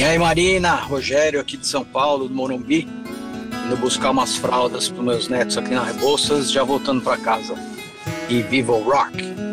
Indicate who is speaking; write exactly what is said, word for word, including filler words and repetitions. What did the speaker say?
Speaker 1: aí, Marina, Rogério aqui de São Paulo, do Morumbi, indo buscar umas fraldas para meus netos aqui na Rebouças, já voltando para casa. E viva o rock!